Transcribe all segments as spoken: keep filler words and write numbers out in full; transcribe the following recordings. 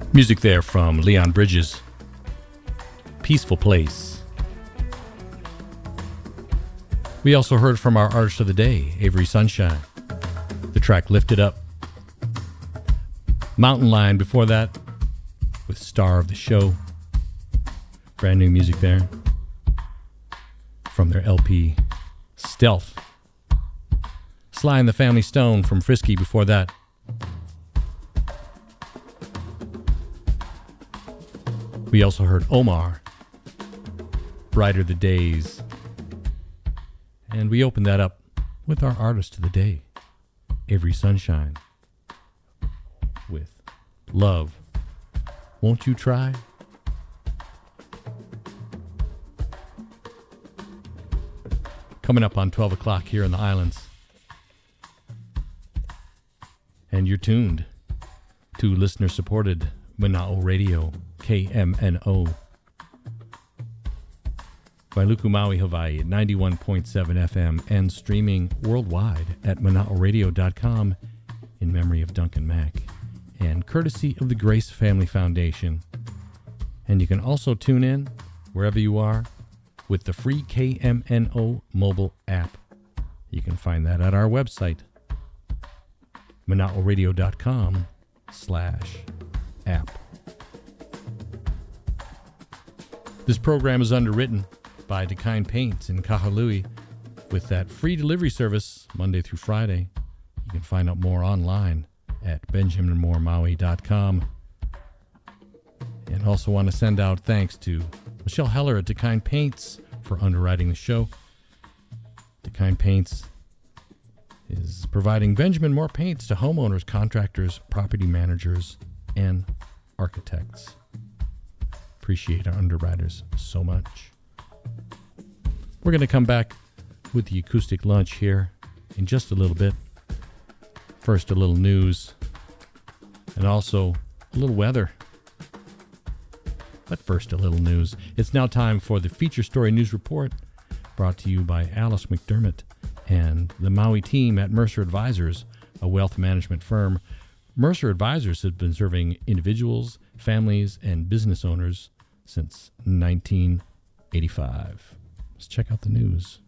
Music there from Leon Bridges. Peaceful Place. We also heard from our artist of the day, Avery Sunshine. The track Lifted Up. Mountain Lion before that with Star of the Show. Brand new music there from their L P Stealth. Sly and the Family Stone from Frisky before that. We also heard Omar, Brighter the Days. And we opened that up with our artist of the day, Avery Sunshine, with Love. Won't You Try? Coming up on twelve o'clock here in the islands. And you're tuned to listener-supported Mana'o Radio, K M N O. Wailuku, Maui, Hawaii at ninety-one point seven F M and streaming worldwide at mana'o radio dot com in memory of Duncan Mack and courtesy of the Grace Family Foundation. And you can also tune in wherever you are with the free K M N O mobile app. You can find that at our website, mana'o radio dot com slash app. This program is underwritten by DeKine Paints in Kahului with that free delivery service Monday through Friday. You can find out more online at benjamin moore maui dot com. And also want to send out thanks to Michelle Heller at DeKine Paints for underwriting the show. DeKine Paints is providing Benjamin Moore paints to homeowners, contractors, property managers, and architects. Appreciate our underwriters so much. We're going to come back with the acoustic lunch here in just a little bit. First, a little news and also a little weather. But first, a little news. It's now time for the Feature Story News Report, brought to you by Alice McDermott and the Maui team at Mercer Advisors, a wealth management firm. Mercer Advisors has been serving individuals, families, and business owners since nineteen eighty-five. Let's check out the news.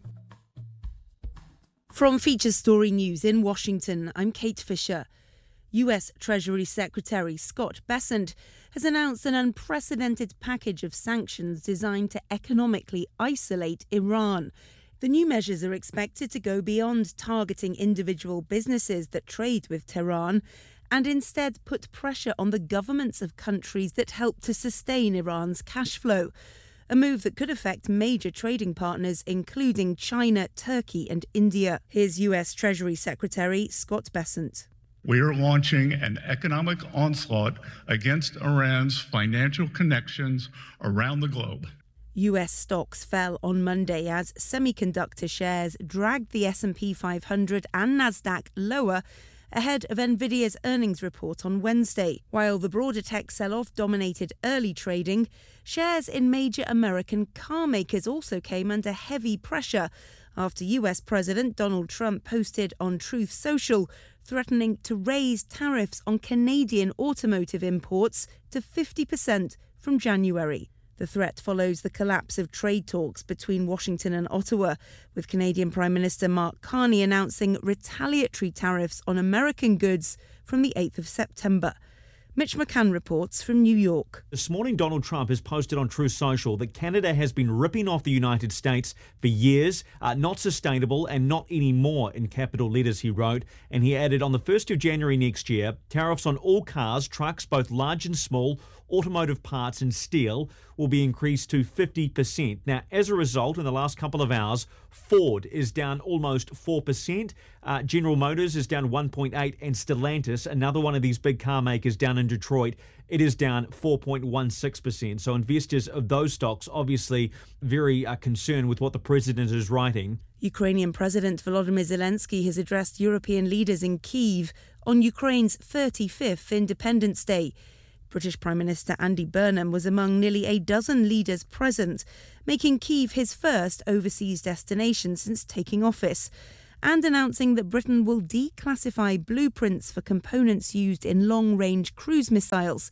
From Feature Story News in Washington, I'm Kate Fisher. U S Treasury Secretary Scott Bessent has announced an unprecedented package of sanctions designed to economically isolate Iran. The new measures are expected to go beyond targeting individual businesses that trade with Tehran and instead put pressure on the governments of countries that help to sustain Iran's cash flow, a move that could affect major trading partners including China, Turkey and India. Here's U S Treasury Secretary Scott Bessent. We are launching an economic onslaught against Iran's financial connections around the globe. U S stocks fell on Monday as semiconductor shares dragged the S and P five hundred and Nasdaq lower ahead of Nvidia's earnings report on Wednesday. While the broader tech sell-off dominated early trading, shares in major American car makers also came under heavy pressure after U S President Donald Trump posted on Truth Social threatening to raise tariffs on Canadian automotive imports to fifty percent from January. The threat follows the collapse of trade talks between Washington and Ottawa, with Canadian Prime Minister Mark Carney announcing retaliatory tariffs on American goods from the eighth of September. Mitch McCann reports from New York. This morning, Donald Trump has posted on Truth Social that Canada has been ripping off the United States for years, uh, not sustainable and not anymore, in capital letters, he wrote. And he added, on the first of January next year, tariffs on all cars, trucks, both large and small, automotive parts and steel will be increased to fifty percent. Now, as a result, in the last couple of hours, Ford is down almost four percent. Uh, General Motors is down one point eight percent, and Stellantis, another one of these big car makers down in Detroit, it is down four point one six percent. So investors of those stocks obviously very uh, concerned with what the president is writing. Ukrainian President Volodymyr Zelensky has addressed European leaders in Kyiv on Ukraine's thirty-fifth Independence Day. British Prime Minister Andy Burnham was among nearly a dozen leaders present, making Kyiv his first overseas destination since taking office, and announcing that Britain will declassify blueprints for components used in long-range cruise missiles,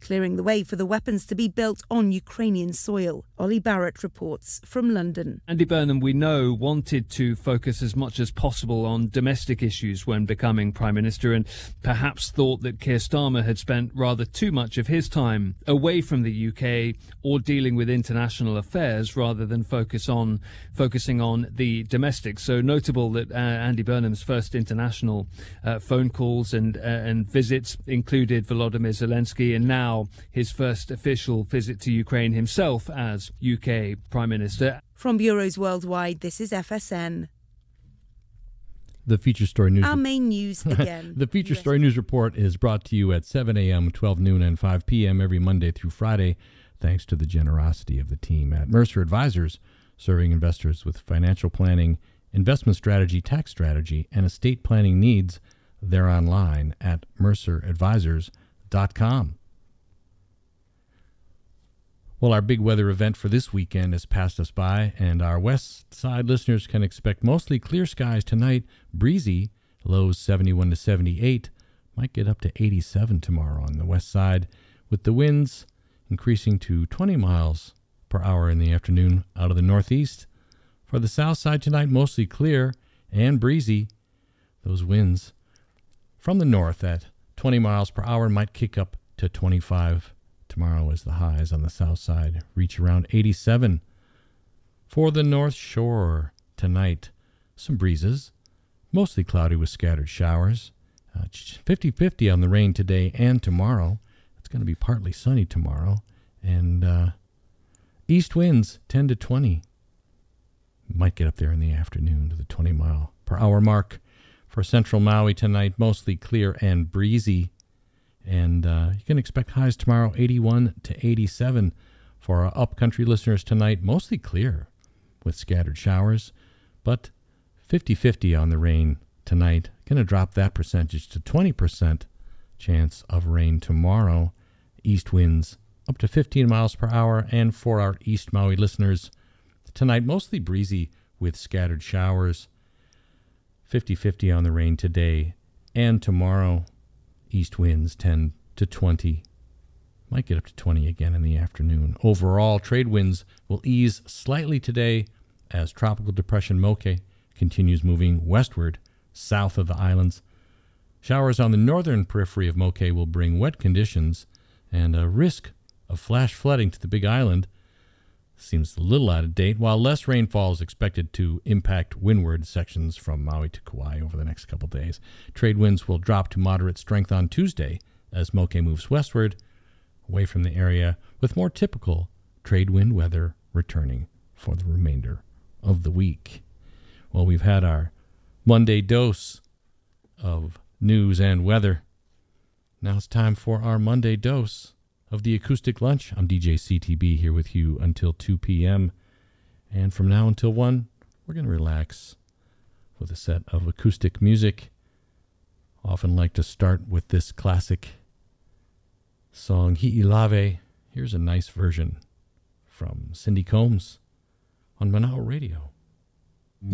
clearing the way for the weapons to be built on Ukrainian soil. Ollie Barrett reports from London. Andy Burnham, we know, wanted to focus as much as possible on domestic issues when becoming Prime Minister, and perhaps thought that Keir Starmer had spent rather too much of his time away from the U K or dealing with international affairs rather than focus on focusing on the domestic. So notable that uh, Andy Burnham's first international uh, phone calls and uh, and visits included Volodymyr Zelensky, and now his first official visit to Ukraine himself as U K Prime Minister. From Bureaus Worldwide, this is F S N. The Feature Story News. Our main news again. The Feature Story News Report is brought to you at seven a.m., twelve noon, and five p.m. every Monday through Friday, thanks to the generosity of the team at Mercer Advisors, serving investors with financial planning, investment strategy, tax strategy, and estate planning needs. They're online at mercer advisors dot com. Well, our big weather event for this weekend has passed us by, and our west side listeners can expect mostly clear skies tonight, breezy, lows seventy-one to seventy-eight, might get up to eighty-seven tomorrow on the west side, with the winds increasing to twenty miles per hour in the afternoon out of the northeast. For the south side tonight, mostly clear and breezy. Those winds from the north at twenty miles per hour might kick up to twenty-five tomorrow as the highs on the south side reach around eighty-seven. For the North Shore tonight, some breezes, mostly cloudy with scattered showers. Uh, fifty-fifty on the rain today and tomorrow. It's going to be partly sunny tomorrow. And uh, east winds ten to twenty. Might get up there in the afternoon to the twenty mile per hour mark. For central Maui tonight, mostly clear and breezy. And uh, you can expect highs tomorrow, eighty-one to eighty-seven. For our upcountry listeners tonight, mostly clear with scattered showers, but fifty-fifty on the rain tonight. Going to drop that percentage to twenty percent chance of rain tomorrow. East winds up to fifteen miles per hour. And for our East Maui listeners tonight, mostly breezy with scattered showers. fifty-fifty on the rain today and tomorrow. East winds ten to twenty. Might get up to twenty again in the afternoon. Overall, trade winds will ease slightly today as Tropical Depression Moke continues moving westward, south of the islands. Showers on the northern periphery of Moke will bring wet conditions and a risk of flash flooding to the Big Island. Seems a little out of date, while less rainfall is expected to impact windward sections from Maui to Kauai over the next couple days. Trade winds will drop to moderate strength on Tuesday as Moke moves westward, away from the area, with more typical trade wind weather returning for the remainder of the week. Well, we've had our Monday dose of news and weather. Now it's time for our Monday dose of the Acoustic Lunch. I'm D J C T B here with you until two p.m. And from now until one, we're going to relax with a set of acoustic music. Often like to start with this classic song, Hi'ilave. Here's a nice version from Cindy Combs on Mana'a Radio.